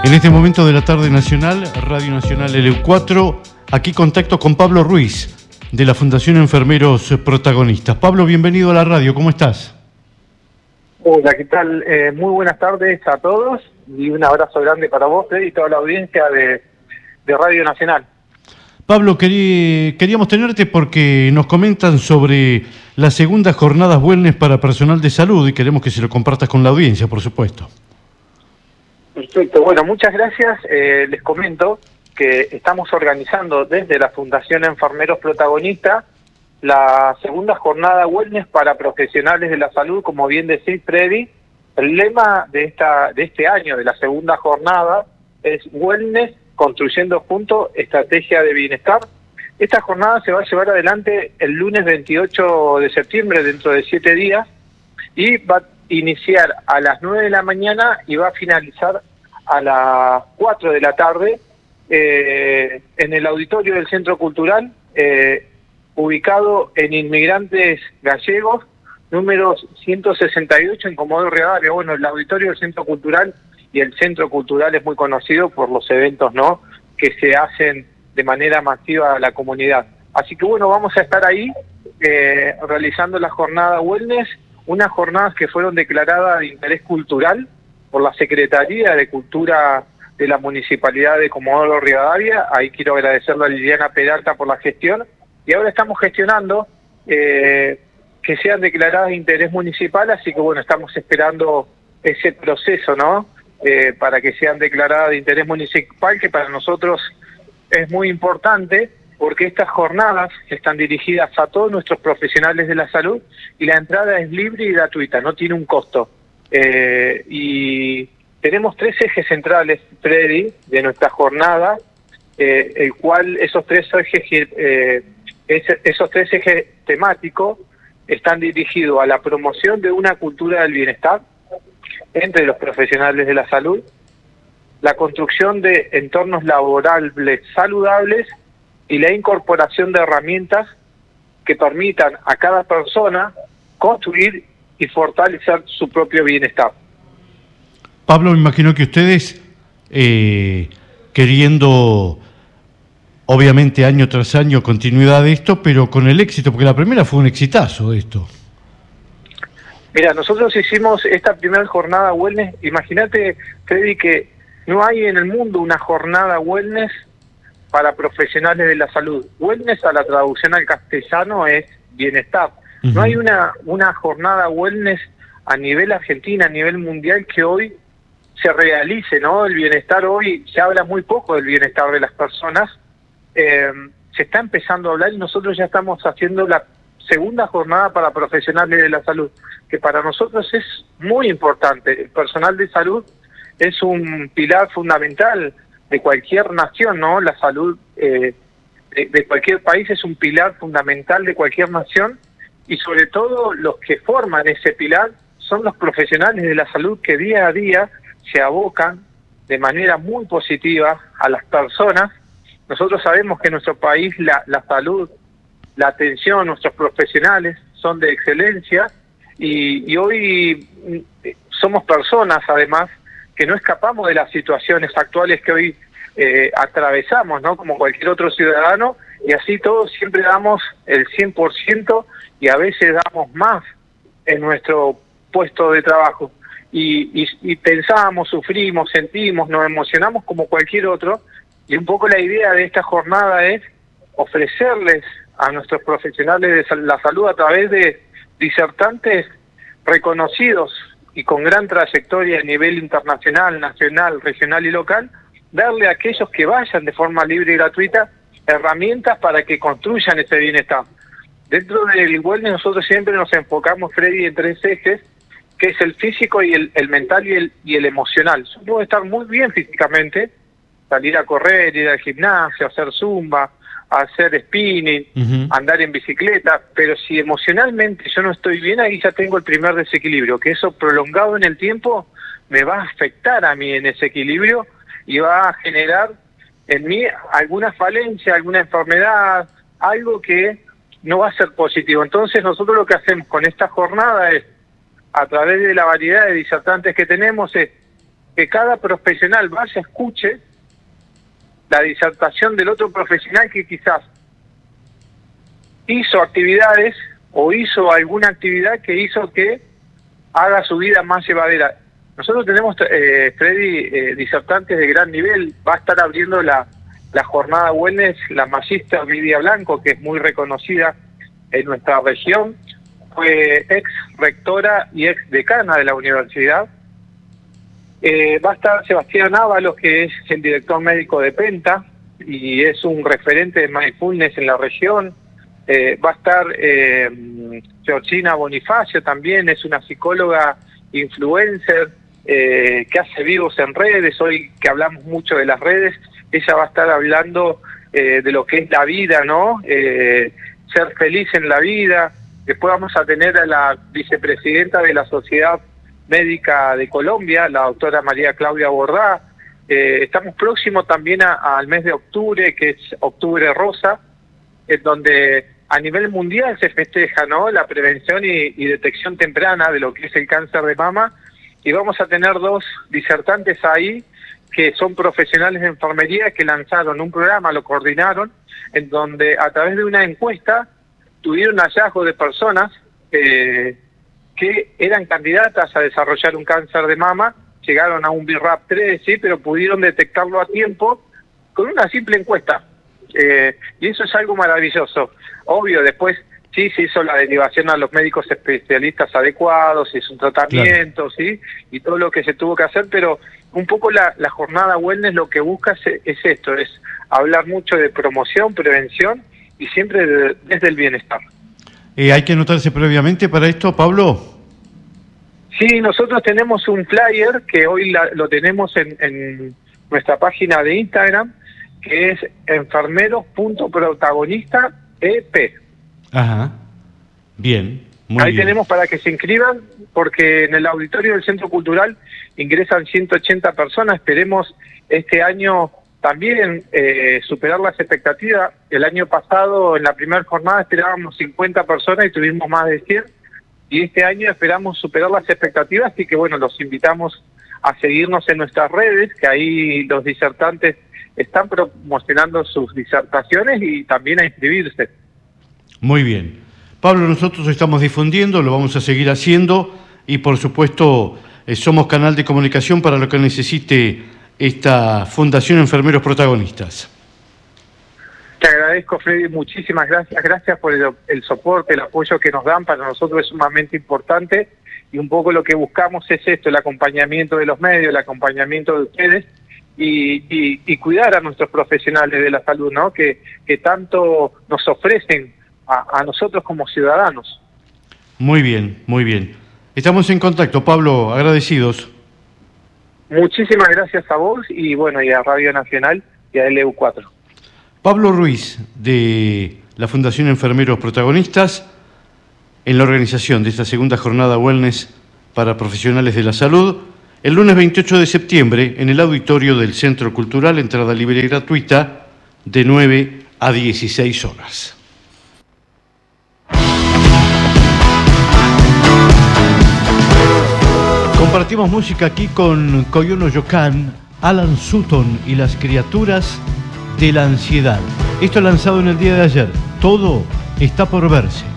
En este momento de la tarde nacional, Radio Nacional LU4, aquí contacto con Pablo Ruiz, de la Fundación Enfermeros Protagonistas. Pablo, bienvenido a la radio, ¿cómo estás? Hola, ¿qué tal? Muy buenas tardes a todos y un abrazo grande para vos y toda la audiencia de Radio Nacional. Pablo, queríamos tenerte porque nos comentan sobre las segundas jornadas wellness para personal de salud y queremos que se lo compartas con la audiencia, por supuesto. Perfecto, bueno, muchas gracias. Les comento que estamos organizando desde la Fundación Enfermeros Protagonistas la segunda jornada wellness para profesionales de la salud, como bien decís, Freddy. El lema de este año, de la segunda jornada, es Wellness, construyendo juntos estrategia de bienestar. Esta jornada se va a llevar adelante el lunes 28 de septiembre, dentro de 7 días, y va a iniciar a las 9 de la mañana y va a finalizar a las 4 de la tarde en el auditorio del Centro Cultural, ubicado en Inmigrantes Gallegos, número 168 en Comodoro Rivadavia. Bueno, el auditorio del Centro Cultural y el Centro Cultural es muy conocido por los eventos, ¿no?, que se hacen de manera masiva a la comunidad. Así que bueno, vamos a estar ahí realizando la jornada wellness, unas jornadas que fueron declaradas de interés cultural por la Secretaría de Cultura de la Municipalidad de Comodoro Rivadavia. Ahí quiero agradecerle a Liliana Peralta por la gestión. Y ahora estamos gestionando que sean declaradas de interés municipal, así que bueno, estamos esperando ese proceso, ¿no?, para que sean declaradas de interés municipal, que para nosotros es muy importante, porque estas jornadas están dirigidas a todos nuestros profesionales de la salud y la entrada es libre y gratuita, no tiene un costo. Y tenemos 3 ejes centrales, Freddy, de nuestra jornada, el cual esos tres ejes temáticos están dirigidos a la promoción de una cultura del bienestar entre los profesionales de la salud, la construcción de entornos laborables saludables y la incorporación de herramientas que permitan a cada persona construir y fortalecer su propio bienestar. Pablo, me imagino que ustedes, queriendo, obviamente, año tras año, continuidad de esto, pero con el éxito, porque la primera fue un exitazo de esto. Mira, nosotros hicimos esta primera jornada wellness. Imagínate, Freddy, que no hay en el mundo una jornada wellness para profesionales de la salud. Wellness, a la traducción al castellano, es bienestar. Uh-huh. No hay una jornada wellness a nivel Argentina, a nivel mundial, que hoy se realice, ¿no? El bienestar hoy, se habla muy poco del bienestar de las personas. Se está empezando a hablar y nosotros ya estamos haciendo la segunda jornada para profesionales de la salud, que para nosotros es muy importante. El personal de salud es un pilar fundamental de cualquier nación, ¿no? La salud de cualquier país es un pilar fundamental de cualquier nación, y sobre todo los que forman ese pilar son los profesionales de la salud, que día a día se abocan de manera muy positiva a las personas. Nosotros sabemos que en nuestro país la salud, la atención, nuestros profesionales son de excelencia, y hoy somos personas, además, que no escapamos de las situaciones actuales que hoy atravesamos, ¿no?, como cualquier otro ciudadano, y así todos siempre damos el 100% y a veces damos más en nuestro puesto de trabajo. Y pensamos, sufrimos, sentimos, nos emocionamos como cualquier otro, y un poco la idea de esta jornada es ofrecerles a nuestros profesionales de la salud, a través de disertantes reconocidos y con gran trayectoria a nivel internacional, nacional, regional y local, darle a aquellos que vayan de forma libre y gratuita herramientas para que construyan ese bienestar. Dentro del wellness nosotros siempre nos enfocamos, Freddy, en 3 ejes, que es el físico y el mental y el emocional. Yo puedo estar muy bien físicamente, salir a correr, ir al gimnasio, hacer zumba, hacer spinning, uh-huh, andar en bicicleta, pero si emocionalmente yo no estoy bien, ahí ya tengo el primer desequilibrio, que eso prolongado en el tiempo me va a afectar a mí en ese equilibrio y va a generar en mí alguna falencia, alguna enfermedad, algo que no va a ser positivo. Entonces nosotros lo que hacemos con esta jornada es, a través de la variedad de disertantes que tenemos, es que cada profesional vaya, escuche la disertación del otro profesional que quizás hizo actividades o hizo alguna actividad que hizo que haga su vida más llevadera. Nosotros tenemos, Freddy, disertantes de gran nivel. Va a estar abriendo la jornada wellness la magíster Lidia Blanco, que es muy reconocida en nuestra región. Fue ex rectora y ex decana de la universidad. Va a estar Sebastián Ábalos, que es el director médico de Penta y es un referente de mindfulness en la región. Va a estar Georgina Bonifacio, también es una psicóloga influencer que hace vivos en redes. Hoy que hablamos mucho de las redes, ella va a estar hablando de lo que es la vida, ¿no? Ser feliz en la vida. Después vamos a tener a la vicepresidenta de la Sociedad Médica de Colombia, la doctora María Claudia Bordá. Estamos próximos también al mes de octubre, que es Octubre Rosa, en donde a nivel mundial se festeja, ¿no?, la prevención y detección temprana de lo que es el cáncer de mama, y vamos a tener 2 disertantes ahí que son profesionales de enfermería que lanzaron un programa, lo coordinaron, en donde a través de una encuesta tuvieron hallazgo de personas que eran candidatas a desarrollar un cáncer de mama, llegaron a un BRAF 3, sí, pero pudieron detectarlo a tiempo con una simple encuesta. Y eso es algo maravilloso. Obvio, después sí se hizo la derivación a los médicos especialistas adecuados, se hizo un tratamiento, claro, sí, y todo lo que se tuvo que hacer, pero un poco la jornada wellness lo que busca es esto, es hablar mucho de promoción, prevención y siempre desde el bienestar. ¿Hay que anotarse previamente para esto, Pablo? Sí, nosotros tenemos un flyer que hoy lo tenemos en nuestra página de Instagram, que es enfermeros.protagonista.ep. Ajá, bien, muy Ahí bien. tenemos para que se inscriban, porque en el auditorio del Centro Cultural ingresan 180 personas. Esperemos este año también superar las expectativas. El año pasado, en la primera jornada, esperábamos 50 personas y tuvimos más de 100. Y este año esperamos superar las expectativas, así que bueno, los invitamos a seguirnos en nuestras redes, que ahí los disertantes están promocionando sus disertaciones y también a inscribirse. Muy bien. Pablo, nosotros estamos difundiendo, lo vamos a seguir haciendo y por supuesto somos canal de comunicación para lo que necesite esta Fundación Enfermeros Protagonistas. Te agradezco, Freddy, muchísimas gracias. Gracias por el soporte, el apoyo que nos dan. Para nosotros es sumamente importante y un poco lo que buscamos es esto, el acompañamiento de los medios, el acompañamiento de ustedes y cuidar a nuestros profesionales de la salud, ¿no?, que tanto nos ofrecen a nosotros como ciudadanos. Muy bien, muy bien. Estamos en contacto, Pablo, agradecidos. Muchísimas gracias a vos y bueno, y a Radio Nacional y a LU4. Pablo Ruiz, de la Fundación Enfermeros Protagonistas, en la organización de esta segunda jornada wellness para profesionales de la salud, el lunes 28 de septiembre en el auditorio del Centro Cultural, entrada libre y gratuita, de 9 a 16 horas. Compartimos música aquí con Koyono Yokan, Alan Sutton y las criaturas de la ansiedad. Esto lanzado en el día de ayer. Todo está por verse.